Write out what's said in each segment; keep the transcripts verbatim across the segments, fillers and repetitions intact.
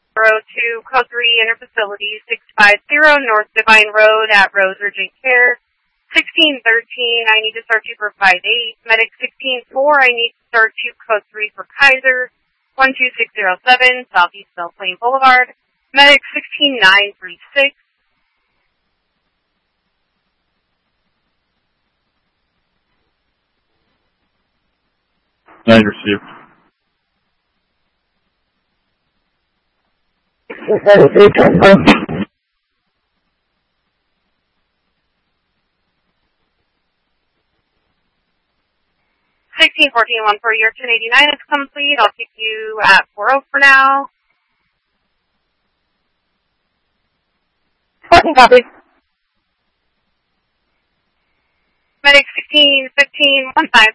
to Code three Interfacility six five zero North Divine Road at Rose Urgent Care. sixteen thirteen, I need to start you for five eight. Medic sixteen four, I need to start you Code three for Kaiser. one two six zero seven, Southeast Belle Plaine Boulevard. Medic sixteen nine three six. nine received. sixteen fourteen, one for your ten eighty-nine is complete. I'll keep you at four oh for now. fourteen copy. Medic sixteen fifteen, one five.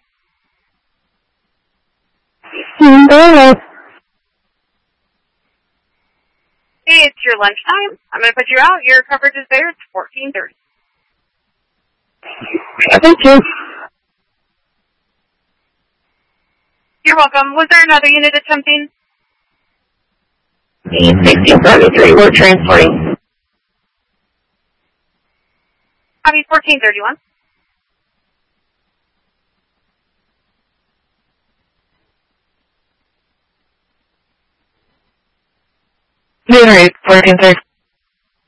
Hey, it's your lunchtime. I'm going to put you out. Your coverage is there. It's fourteen thirty. Thank you. You're welcome. Was there another unit attempting? sixteen thirty-three, we're transporting. Copy fourteen thirty-one. Unit fourteen thirty.